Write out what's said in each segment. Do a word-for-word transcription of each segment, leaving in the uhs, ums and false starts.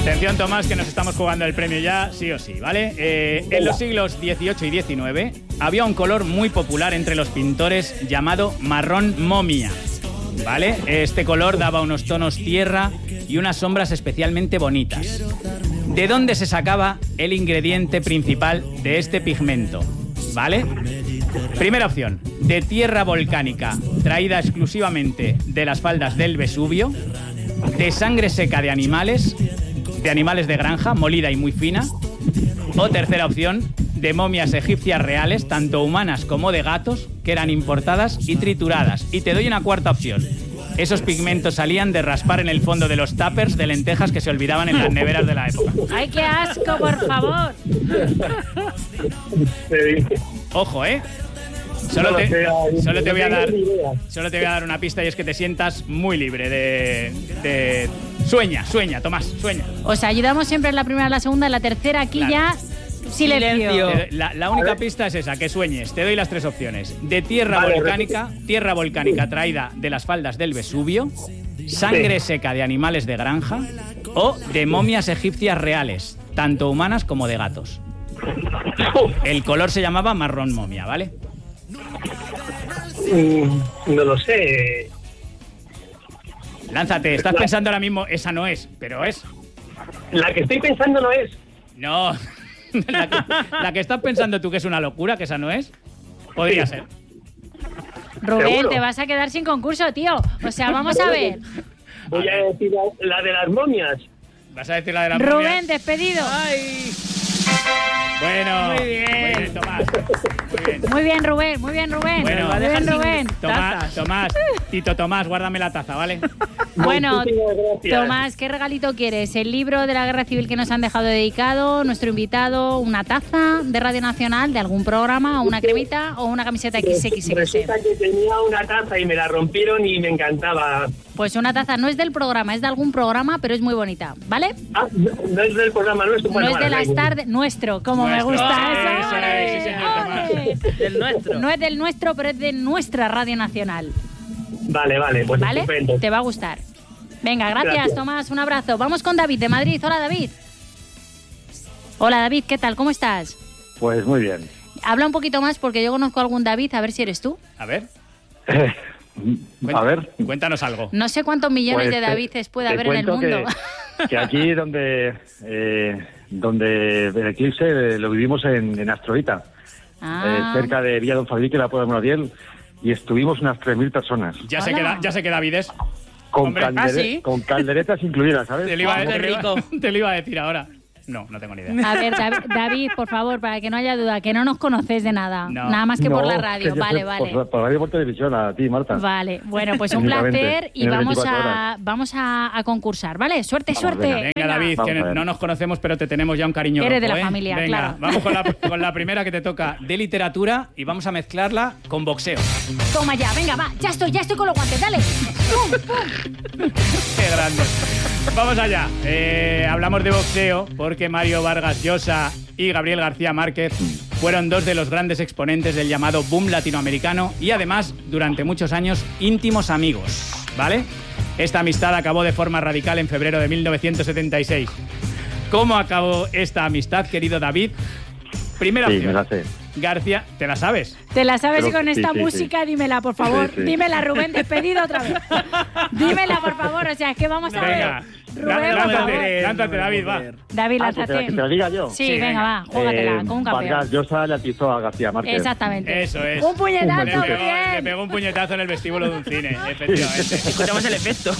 Atención, Tomás, que nos estamos jugando el premio ya, sí o sí, ¿vale? Eh, en los siglos dieciocho y diecinueve había un color muy popular entre los pintores llamado marrón momia, ¿vale? Este color daba unos tonos tierra y unas sombras especialmente bonitas. ¿De dónde se sacaba el ingrediente principal de este pigmento? ¿Vale? Primera opción, de tierra volcánica, traída exclusivamente de las faldas del Vesubio, de sangre seca de animales, de animales de granja, molida y muy fina. O tercera opción, de momias egipcias reales, tanto humanas como de gatos, que eran importadas y trituradas. Y te doy una cuarta opción. Esos pigmentos salían de raspar en el fondo de los tuppers de lentejas que se olvidaban en las neveras de la época. ¡Ay, qué asco, por favor! Ojo, ¿eh? Solo te, solo te voy a dar, solo te voy a dar una pista y es que te sientas muy libre de... de sueña, sueña, Tomás, sueña. Os ayudamos siempre en la primera, la segunda, en la tercera, aquí claro. Ya... Silencio. La, la única pista es esa, que sueñes. Te doy las tres opciones. De tierra vale, volcánica, repito. tierra volcánica traída de las faldas del Vesubio, sangre sí. seca de animales de granja o de momias egipcias reales, tanto humanas como de gatos. El color se llamaba marrón momia, ¿vale? Mm, no lo sé. Lánzate, estás la... pensando ahora mismo, esa no es, pero es. La que estoy pensando no es. No. La que, la que estás pensando tú que es una locura, que esa no es, podría ser. Rubén, ¿seguro? Te vas a quedar sin concurso, tío. O sea, vamos a ver. Voy a decir la, la de las momias. ¿Vas a decir la de las Rubén, momias? Rubén, despedido. Ay. Bueno, muy bien, muy bien, Tomás. Muy bien. Muy bien, Rubén, muy bien, Rubén. Bueno, muy bien, Rubén. Tomás, Tomás, Tito Tomás, guárdame la taza, ¿vale? Bueno, Tomás, ¿qué regalito quieres? ¿El libro de la Guerra Civil que nos han dejado dedicado, nuestro invitado, una taza de Radio Nacional, de algún programa, o una cremita, o una camiseta equis equis equis? Resulta que tenía una taza y me la rompieron y me encantaba. Pues una taza no es del programa, es de algún programa, pero es muy bonita, ¿vale? Ah, no, no es del programa nuestro. Bueno, no es de vale, las tardes, nuestro, como nuestro. me gusta Oh, eso. eso es, sí, señor, Tomás. Del nuestro. No es del nuestro, pero es de nuestra Radio Nacional. Vale, vale, pues ¿vale? estupendo. Te va a gustar. Venga, gracias, gracias, Tomás, un abrazo. Vamos con David de Madrid. Hola, David. Hola, David, ¿qué tal? ¿Cómo estás? Pues muy bien. Habla un poquito más porque yo conozco a algún David, a ver si eres tú. A ver. Eh, a ver. Cuéntanos algo. No sé cuántos millones pues de Davides puede haber en el mundo. Que, que aquí donde eh, donde el eclipse lo vivimos en, en Astrovita, ah. eh, cerca de Villa Don Fabrique, la Puebla de Montiel, y estuvimos unas tres mil personas. Ya sé, que da, ya sé que David es. Con, Hombre, caldere- ¿ah, sí? con calderetas incluidas, ¿sabes? Te lo, iba, oh, te, lo iba, te lo iba a decir ahora. No, no tengo ni idea. A ver, David, David, por favor, para que no haya duda, que no nos conoces de nada. No. Nada más que no, por la radio. que Vale, sé, vale. Por, por radio y por televisión, a ti, Marta. Vale, bueno, pues un placer y vamos a vamos a, a concursar, ¿vale? Suerte, vamos, suerte. Venga, venga, venga. David, Vamos que no nos conocemos, pero te tenemos ya un cariño Eres rojo, de la ¿eh? familia, venga, claro. Vamos con la, con la primera que te toca de literatura y vamos a mezclarla con boxeo. Toma ya, venga, va. Ya estoy, ya estoy con los guantes, dale. ¡Pum, pum! Qué grande. Vamos allá. Eh, hablamos de boxeo porque Mario Vargas Llosa y Gabriel García Márquez fueron dos de los grandes exponentes del llamado boom latinoamericano y además, durante muchos años, íntimos amigos, ¿vale? Esta amistad acabó de forma radical en febrero de mil novecientos setenta y seis. ¿Cómo acabó esta amistad, querido David? Primera sí, opción. me la sé. García, ¿te la sabes? ¿Te la sabes? Pero, y con sí, esta sí, música? sí. Dímela, por favor. Sí, sí. Dímela, Rubén, despedido otra vez. Dímela, por favor. O sea, es que vamos a Venga. ver. Rubén, por favor. Lánzate, lánzate, David, va. David, Ah, que te, lánzate. la- que te la diga yo. Sí, Sí, venga, venga. va. Júgatela, Eh, con un campeón. Vargas Llosa le atizó a García Márquez. Exactamente. Eso es. Un puñetazo, Le muy pegó, le bien. pegó un puñetazo en el vestíbulo de un cine, efectivamente. Escuchamos el efecto.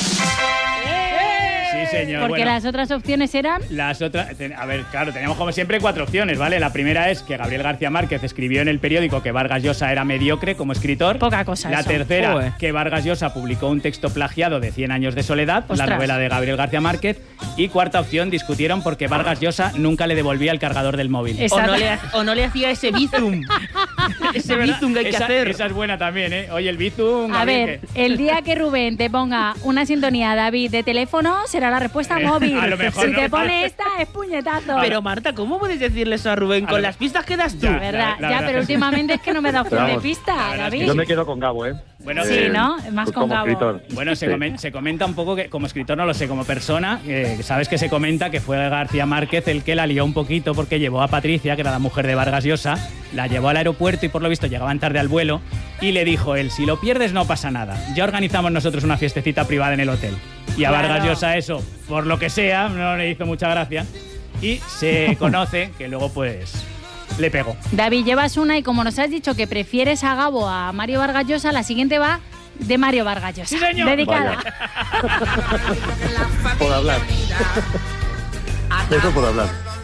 Sí, señor. Porque Bueno, las otras opciones eran... las otras... A ver, claro, tenemos como siempre cuatro opciones, ¿vale? La primera es que Gabriel García Márquez escribió en el periódico que Vargas Llosa era mediocre como escritor. Poca cosa La eso. tercera, Joder. que Vargas Llosa publicó un texto plagiado de Cien años de soledad, Ostras. la novela de Gabriel García Márquez. Y cuarta opción, discutieron porque Vargas Llosa nunca le devolvía el cargador del móvil. O Exacto. no, le, ha- o no le hacía ese bizum. Ese bizum que hay que esa, hacer. esa es buena también, ¿eh? Oye, el bizum... A Gabriel, ver, ¿qué? el día que Rubén te ponga una sintonía, David, de teléfono, será la respuesta Eh, móvil. a lo mejor si no. te pone esta, es puñetazo. Pero Marta, ¿cómo puedes decirle eso a Rubén A con ver. las pistas que das tú? Ya. verdad, la ya, verdad pero es que sí. últimamente es que no me da opción Pero de vamos, pista, la verdad es que David. Yo me quedo con Gabo, ¿eh? Bueno, sí, eh, ¿no? Más pues con como Gabo. escritor. Bueno, se, Sí. comen- se comenta un poco que, como escritor no lo sé, como persona, eh, sabes que se comenta que fue García Márquez el que la lió un poquito porque llevó a Patricia, que era la mujer de Vargas Llosa, la llevó al aeropuerto y por lo visto llegaban tarde al vuelo y le dijo él, si lo pierdes no pasa nada, ya organizamos nosotros una fiestecita privada en el hotel. Y a Claro. Vargas Llosa eso, por lo que sea, no le hizo mucha gracia y se conoce que luego pues le pegó. David, llevas una y como nos has dicho que prefieres a Gabo a Mario Vargas Llosa, la siguiente va de Mario Vargas Llosa. ¡Sí, señor! Dedicada. Por hablar. Eso por hablar.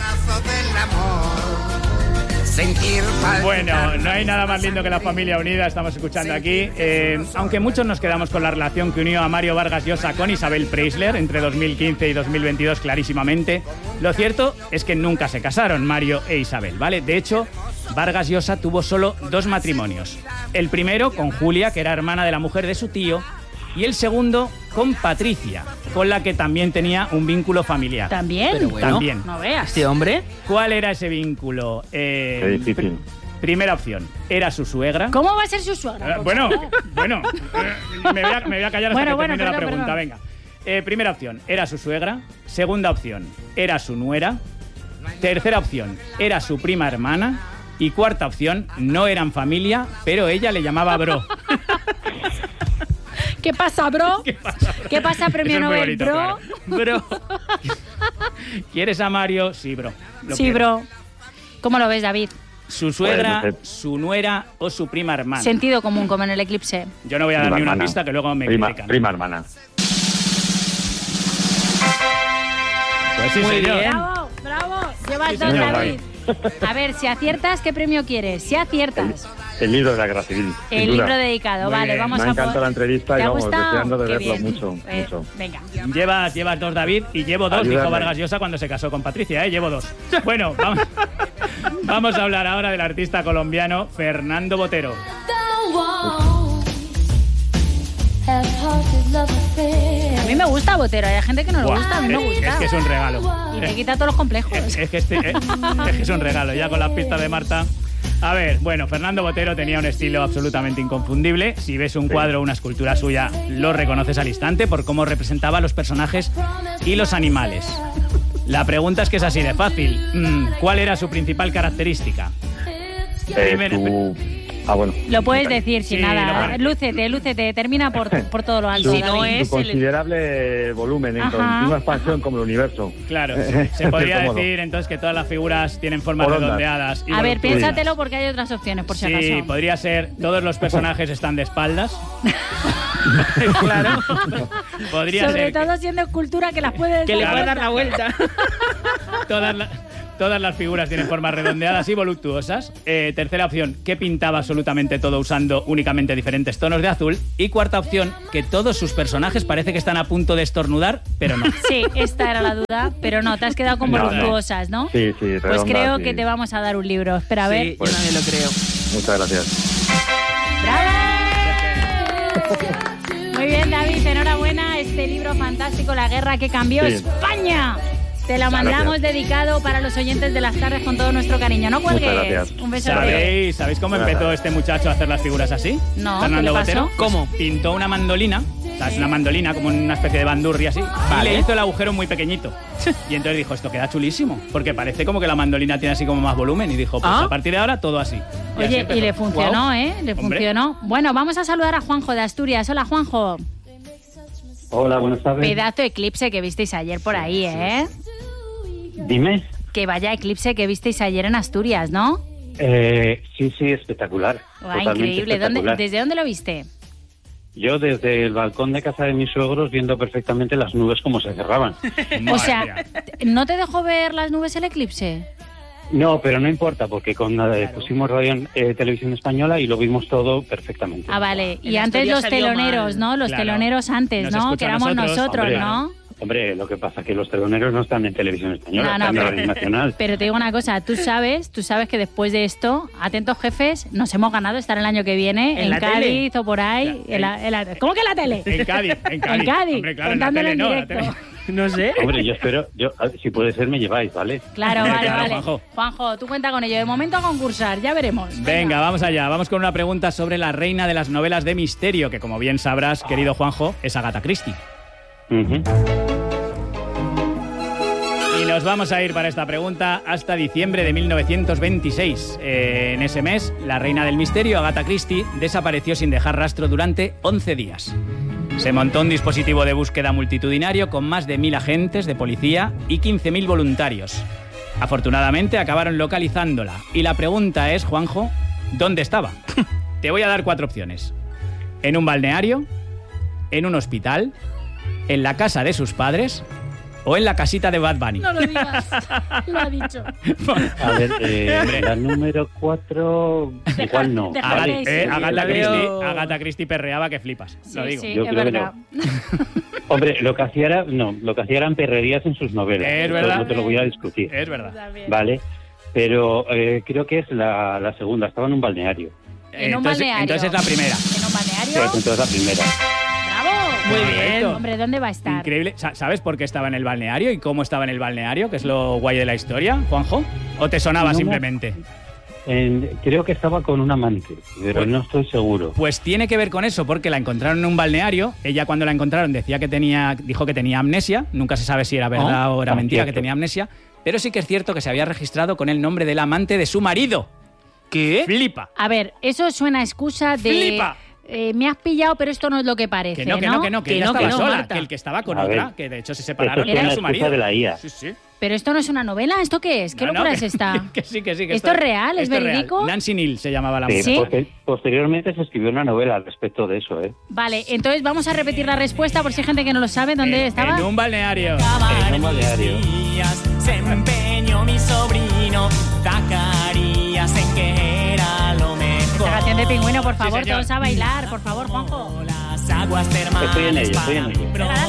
Bueno, no hay nada más lindo que la familia unida, estamos escuchando aquí. Eh, aunque muchos nos quedamos con la relación que unió a Mario Vargas Llosa con Isabel Preisler entre dos mil quince y dos mil veintidós clarísimamente, lo cierto es que nunca se casaron Mario e Isabel, ¿vale? De hecho, Vargas Llosa tuvo solo dos matrimonios. El primero con Julia, que era hermana de la mujer de su tío, y el segundo con Patricia, con la que también tenía un vínculo familiar. ¿También? Pero bueno, También. No veas. Este hombre, ¿Cuál era ese vínculo? Eh, Qué difícil. pr- primera opción, era su suegra. ¿Cómo va a ser su suegra? Eh, por bueno, favor? bueno, eh, me voy a, me voy a callar hasta Bueno, que bueno, termine la perdón, pregunta, perdón. venga. Eh, primera opción, era su suegra. Segunda opción, era su nuera. Tercera opción, era su prima hermana. Y cuarta opción, no eran familia, pero ella le llamaba bro. ¿Qué pasa, bro? ¿Qué pasa, ¿Qué pasa premio Eso es muy Nobel, bonito, bro? claro. Bro. ¿Quieres a Mario? Sí, bro. Lo Sí, quiero. bro. ¿Cómo lo ves, David? Su suegra, Pues, no sé. su nuera o su prima hermana. Sentido común, como en el eclipse. Yo no voy a dar Prima ni una hermana. pista que luego me prima, critican. prima hermana. Pues sí, Muy señor. bien. ¡Bravo! ¡Bravo! Llevas Sí, dos, señor, David. A ver, si aciertas, ¿qué premio quieres? Si aciertas, El libro de la Guerra Civil. sin el duda. libro dedicado. Muy vale, bien. vamos Me ha a encantado por- la entrevista ¿Te y ha vamos, gustado? deseando de Qué verlo bien. mucho, Eh, mucho. Venga. Llevas, llevas dos, David, y llevo dos, dijo Ayúdame. Vargas Llosa cuando se casó con Patricia, ¿eh? Llevo dos. Bueno, vamos, vamos a hablar ahora del artista colombiano Fernando Botero. A mí me gusta Botero, hay gente que no le Buah, gusta, a mí me es, gusta. es que es un regalo. Y te quita todos los complejos. Es, es que este, eh, es que es un regalo, ya con las pistas de Marta. A ver, bueno, Fernando Botero tenía un estilo absolutamente inconfundible. Si ves un cuadro o una escultura suya, lo reconoces al instante por cómo representaba a los personajes y los animales. La pregunta es que es así de fácil. Mm, ¿Cuál era su principal característica? Eh, Primero- tu- Ah, bueno. Lo puedes decir Sí, sin lo nada. puedes. Lúcete, lúcete, termina por, por todo lo alto. Su, Si no David. es- su el- considerable volumen en Ajá. continua expansión como el universo. Claro, se podría De cómodo. decir entonces que todas las figuras tienen formas Por ondas. redondeadas. y A ver, voluptuosas. piénsatelo porque hay otras opciones, por si Sí, acaso. podría ser todos los personajes están de espaldas. Claro. Podría Sobre ser que todo siendo escultura que las puedes que le dar puede dar la vuelta. todas, la- todas las figuras tienen formas redondeadas y voluptuosas. Eh, tercera opción, que pintaba absolutamente todo usando únicamente diferentes tonos de azul. Y cuarta opción, que todos sus personajes parece que están a punto de estornudar, pero no. Sí, esta era la duda, pero no, te has quedado con No, no. voluptuosas, ¿no? Sí, sí, Pues redondas, creo sí. que te vamos a dar un libro. Espera, a ver. Sí, yo también lo creo. Muchas gracias. ¡Bravo! Muy bien, David, enhorabuena. Este libro fantástico, La guerra que cambió Sí. España. Te lo mandamos Gracias. dedicado para los oyentes de las tardes con todo nuestro cariño. No cuelgues. Muchas gracias. Un beso. ¿Sabéis, ¿Sabéis cómo Gracias. empezó este muchacho a hacer las figuras así? No, Fernando ¿qué le pasó? Botero. ¿Cómo? Pintó una mandolina, o sea, es una mandolina como una especie de bandurria así, y Vale. le hizo el agujero muy pequeñito. Y entonces dijo, esto queda chulísimo, porque parece como que la mandolina tiene así como más volumen. Y dijo, pues Ah. a partir de ahora todo así. Y así Oye, empezó. y le funcionó, Guau. ¿eh? Le Hombre. funcionó. Bueno, vamos a saludar a Juanjo de Asturias. Hola, Juanjo. Hola, buenas tardes. Pedazo de eclipse que visteis ayer por ahí, ¿eh? Dime. Que vaya eclipse que visteis ayer en Asturias, ¿no? Eh, sí, sí, espectacular. Guau, Totalmente increíble. ¿Dónde- espectacular. ¿Desde dónde lo viste? Yo desde el balcón de casa de mis suegros viendo perfectamente las nubes como se cerraban. O Madre sea, mía. ¿no te dejó ver las nubes el eclipse? No, pero no importa porque con eh, pusimos radio en eh, televisión española y lo vimos todo perfectamente. Ah, vale. Y En antes Asturias los salió teloneros, mal. ¿no? Los Claro. teloneros antes, Nos ¿no? escucha Que a éramos nosotros, nosotros, hombre. ¿no? Hombre, lo que pasa es que los teloneros no están en televisión española, No, no, están en pero- Radio Nacional. Pero te digo una cosa, tú sabes, tú sabes que después de esto, atentos jefes, nos hemos ganado estar el año que viene ¿En en, la Cádiz tele? o por ahí. Ya, en la- en la- ¿Cómo que en la tele? En Cádiz, en Cádiz. En Cádiz, Hombre, claro, en la contándolo tele en no, la directo. tele- No sé. Hombre, yo espero, yo, a ver, si puede ser me lleváis, ¿vale? Claro, vale, Claro, vale. Juanjo. Juanjo, tú cuenta con ello. De momento a concursar, ya veremos. Venga. Venga, vamos allá. Vamos con una pregunta sobre la reina de las novelas de misterio, que como bien sabrás, querido Juanjo, es Agatha Christie. Ujú. Y nos vamos a ir para esta pregunta hasta diciembre de mil novecientos veintiséis. Eh, en ese mes, la reina del misterio, Agatha Christie, desapareció sin dejar rastro durante once días. Se montó un dispositivo de búsqueda multitudinario con más de mil agentes de policía y quince mil voluntarios. Afortunadamente acabaron localizándola. Y la pregunta es, Juanjo, ¿dónde estaba? Te voy a dar cuatro opciones. ¿En un balneario? ¿En un hospital? ¿En la casa de sus padres? ¿O en la casita de Bad Bunny? No lo digas, lo ha dicho. A ver, eh, la número cuatro, igual no. Deja- Agatha, Vale, eh, sí. Agatha Yo Christie, veo- Agatha Christie perreaba que flipas, Sí, lo digo. sí, Yo es creo que verdad. Hombre, lo que hacía era, no, lo que hacía eran perrerías en sus novelas. Es Esto verdad. No te lo voy a discutir, Es verdad. Está bien. ¿vale? Pero eh, creo que es la, la segunda, estaba en un balneario. En un entonces, balneario. entonces es la primera. ¿En un Sí, balneario? entonces la primera. ¡Bravo! Muy Correcto. bien. Hombre, ¿dónde va a estar? Increíble. Sa- ¿Sabes por qué estaba en el balneario y cómo estaba en el balneario? Que es lo guay de la historia, Juanjo. ¿O te sonaba No, no. simplemente? En- creo que estaba con un amante, pero Pues- no estoy seguro. Pues tiene que ver con eso, porque la encontraron en un balneario. Ella cuando la encontraron decía que tenía, dijo que tenía amnesia. Nunca se sabe si era verdad o era Ah, mentira, cierto. que tenía amnesia. Pero sí que es cierto que se había registrado con el nombre del amante de su marido. ¿Qué? Flipa. A ver, eso suena a excusa de... ¡Flipa! eh, me has pillado, pero esto no es lo que parece, Que no, que no, que no, que, Que ella no, que estaba no, sola, Marta. que el que estaba con A otra, ver. que de hecho se Esto separaron, es era una su marido. excusa de la I A. Sí, sí. Pero esto no es una novela, ¿esto qué es? ¿Qué No, no, locura que- es esta? Que sí, que sí. Que ¿Esto es real? ¿Es esto real. verídico? Nancy Neal se llamaba la Sí, mujer. ¿Sí? poster- posteriormente se escribió una novela al respecto de eso, ¿eh? Vale, entonces vamos a repetir la respuesta por si hay gente que no lo sabe. ¿Dónde En- estaba? En un balneario. En un balneario. Se empeñó mi sobrino Zacarías en que era lo mejor. Esta canción de Pingüino, por favor, señor. todos a bailar, por favor, Juanjo. Las aguas termales Estoy en ello, estoy en ello. para Venga, dale.